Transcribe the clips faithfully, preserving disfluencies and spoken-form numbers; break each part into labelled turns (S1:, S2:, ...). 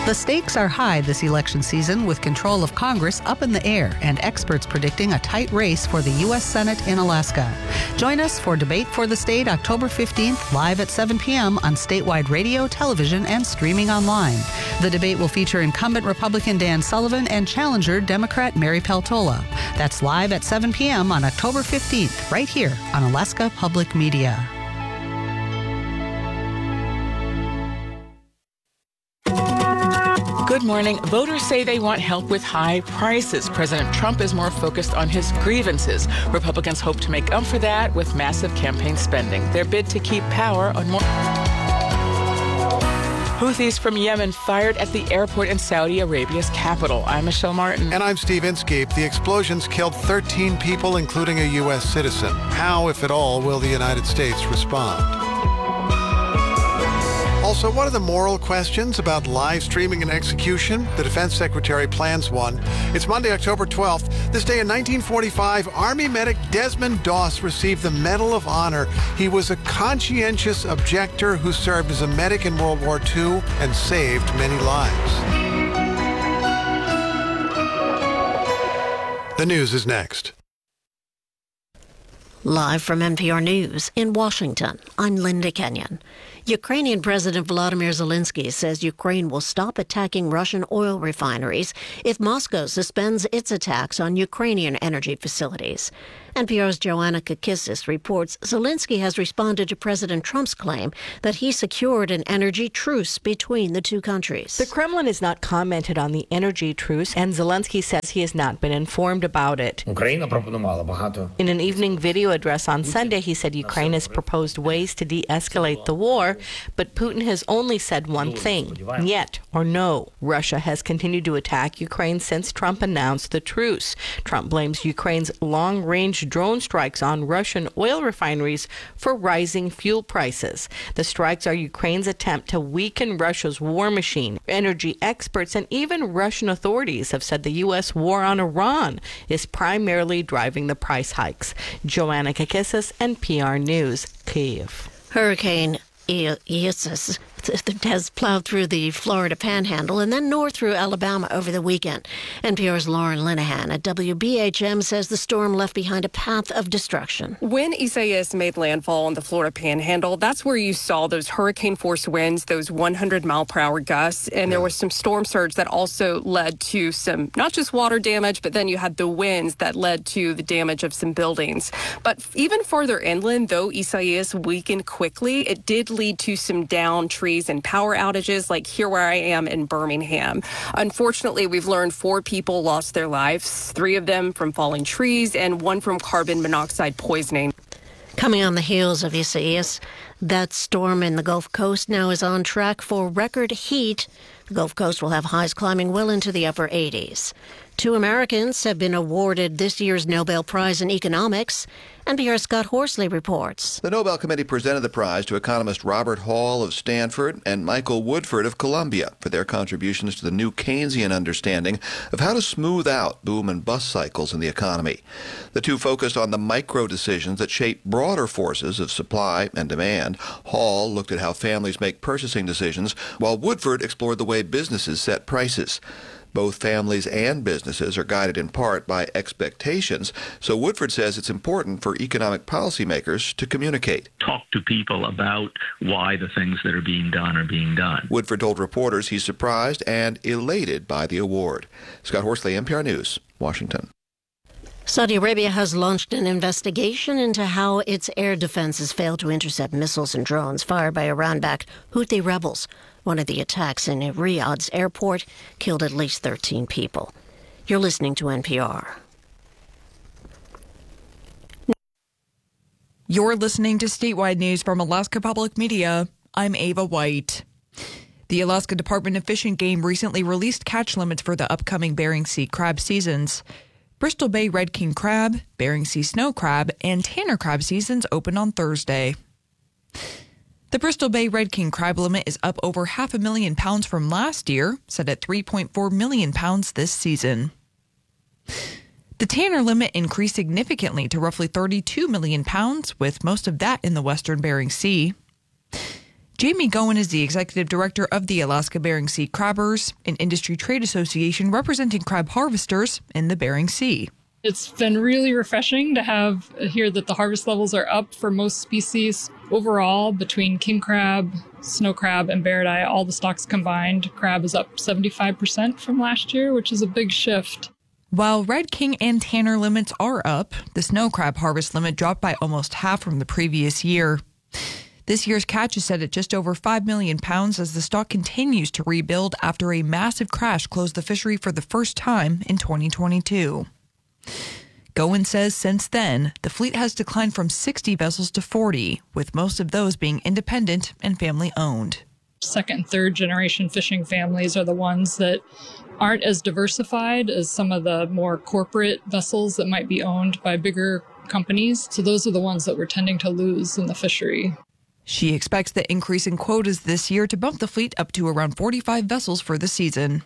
S1: The stakes are high this election season, with control of Congress up in the air and experts predicting a tight race for the U S Senate in Alaska. Join us for Debate for the State October fifteenth, live at seven p.m. on statewide radio, television, and streaming online. The debate will feature incumbent Republican Dan Sullivan and challenger Democrat Mary Peltola. That's live at seven p.m. on October fifteenth, right here on Alaska Public Media.
S2: Good morning. Voters say they want help with high prices. President Trump is more focused on his grievances. Republicans hope to make up for that with massive campaign spending. Their bid to keep power on more... Houthis from Yemen fired at the airport in Saudi Arabia's capital. I'm Michelle Martin.
S3: And I'm Steve Inskeep. The explosions killed thirteen people, including a U S citizen. How, if at all, will the United States respond? Also, what are the moral questions about live streaming and execution? The Defense Secretary plans one. It's Monday, October twelfth. This day in nineteen forty-five, Army medic Desmond Doss received the Medal of Honor. He was a conscientious objector who served as a medic in World War Two and saved many lives. The news is next.
S4: Live from N P R News in Washington, I'm Linda Kenyon. Ukrainian President Volodymyr Zelensky says Ukraine will stop attacking Russian oil refineries if Moscow suspends its attacks on Ukrainian energy facilities. N P R's Joanna Kakissis reports Zelensky has responded to President Trump's claim that he secured an energy truce between the two countries.
S5: The Kremlin has not commented on the energy truce, and Zelensky says he has not been informed about it. In an evening video address on Sunday, he said Ukraine has proposed ways to de-escalate the war, but Putin has only said one thing, yet or no. Russia has continued to attack Ukraine since Trump announced the truce. Trump blames Ukraine's long-range drone strikes on Russian oil refineries for rising fuel prices. The strikes are Ukraine's attempt to weaken Russia's war machine. Energy experts and even Russian authorities have said the U S war on Iran is primarily driving the price hikes. Joanna Kakissis, N P R News, Kyiv.
S4: Hurricane Isis has plowed through the Florida Panhandle and then north through Alabama over the weekend. N P R's Lauren Linehan at W B H M says the storm left behind a path of destruction.
S6: When Isaias made landfall on the Florida Panhandle, that's where you saw those hurricane-force winds, those one hundred mile per hour gusts, and there was some storm surge that also led to some, not just water damage, but then you had the winds that led to the damage of some buildings. But even farther inland, though Isaias weakened quickly, it did lead to some downed trees and power outages, like here where I am in Birmingham. Unfortunately, we've learned four people lost their lives, three of them from falling trees and one from carbon monoxide poisoning.
S4: Coming on the heels of Isaias, that storm in the Gulf Coast now is on track for record heat. The Gulf Coast will have highs climbing well into the upper eighties. Two Americans have been awarded this year's Nobel Prize in Economics. N P R's Scott Horsley reports.
S7: The Nobel Committee presented the prize to economist Robert Hall of Stanford and Michael Woodford of Columbia for their contributions to the new Keynesian understanding of how to smooth out boom and bust cycles in the economy. The two focused on the micro decisions that shape broader forces of supply and demand. Hall looked at how families make purchasing decisions, while Woodford explored the way businesses set prices. Both families and businesses are guided in part by expectations, so Woodford says it's important for economic policymakers to communicate.
S8: Talk to people about why the things that are being done are being done.
S7: Woodford told reporters he's surprised and elated by the award. Scott Horsley, N P R News, Washington.
S4: Saudi Arabia has launched an investigation into how its air defenses failed to intercept missiles and drones fired by Iran-backed Houthi rebels. One of the attacks in Riyadh's airport killed at least thirteen people. You're listening to N P R.
S9: You're listening to statewide news from Alaska Public Media. I'm Ava White. The Alaska Department of Fish and Game recently released catch limits for the upcoming Bering Sea crab seasons. Bristol Bay Red King crab, Bering Sea snow crab, and Tanner crab seasons open on Thursday. The Bristol Bay Red King crab limit is up over half a million pounds from last year, set at three point four million pounds this season. The Tanner limit increased significantly to roughly thirty-two million pounds, with most of that in the western Bering Sea. Jamie Goen is the executive director of the Alaska Bering Sea Crabbers, an industry trade association representing crab harvesters in the Bering Sea.
S10: It's been really refreshing to have hear that the harvest levels are up for most species. Overall, between king crab, snow crab, and barredeye, all the stocks combined, crab is up seventy-five percent from last year, which is a big shift.
S9: While red king and tanner limits are up, the snow crab harvest limit dropped by almost half from the previous year. This year's catch is set at just over five million pounds as the stock continues to rebuild after a massive crash closed the fishery for the first time in twenty twenty-two. Goen says since then, the fleet has declined from sixty vessels to forty, with most of those being independent and family-owned.
S10: Second and third generation fishing families are the ones that aren't as diversified as some of the more corporate vessels that might be owned by bigger companies. So those are the ones that we're tending to lose in the fishery.
S9: She expects the increase in quotas this year to bump the fleet up to around forty-five vessels for the season.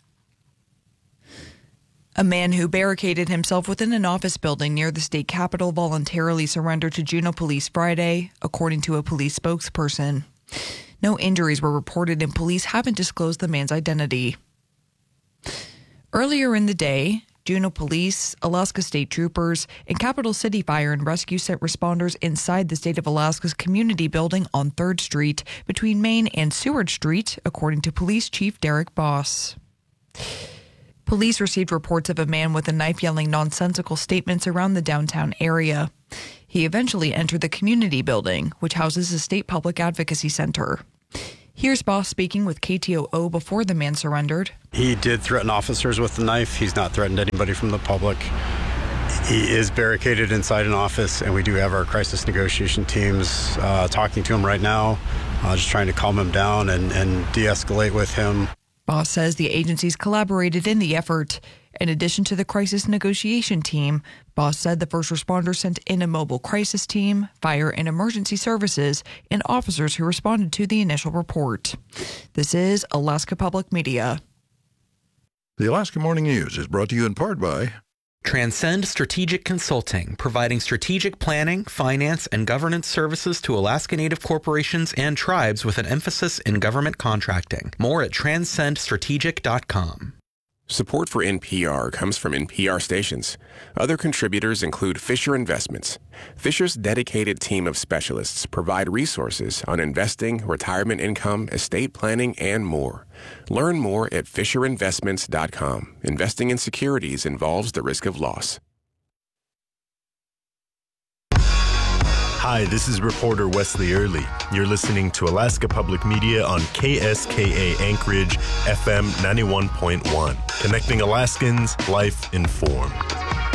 S9: A man who barricaded himself within an office building near the state capitol voluntarily surrendered to Juneau police Friday, according to a police spokesperson. No injuries were reported and police haven't disclosed the man's identity. Earlier in the day, Juneau Police, Alaska State Troopers, and Capital City Fire and Rescue sent responders inside the State of Alaska's community building on third Street between Main and Seward Street, according to Police Chief Derek Boss. Police received reports of a man with a knife yelling nonsensical statements around the downtown area. He eventually entered the community building, which houses the State Public Advocacy Center. Here's Boss speaking with K T O O before the man surrendered.
S11: He did threaten officers with the knife. He's not threatened anybody from the public. He is barricaded inside an office, and we do have our crisis negotiation teams uh, talking to him right now, uh, just trying to calm him down and, and de-escalate with him.
S9: Boss says the agencies collaborated in the effort. In addition to the crisis negotiation team, Boss said the first responders sent in a mobile crisis team, fire and emergency services, and officers who responded to the initial report. This is Alaska Public Media.
S12: The Alaska Morning News is brought to you in part by
S13: Transcend Strategic Consulting, providing strategic planning, finance, and governance services to Alaska Native corporations and tribes with an emphasis in government contracting. More at transcend strategic dot com.
S14: Support for N P R comes from N P R stations. Other contributors include Fisher Investments. Fisher's dedicated team of specialists provide resources on investing, retirement income, estate planning, and more. Learn more at fisher investments dot com. Investing in securities involves the risk of loss.
S15: Hi, this is reporter Wesley Early. You're listening to Alaska Public Media on K S K A Anchorage F M ninety-one point one. Connecting Alaskans, life informed.